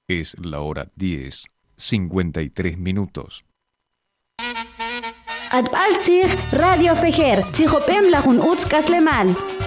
Es la hora 10:53. Atbaltzig Radio Fejer, Tzihopem Lajun Utzkas Lemal.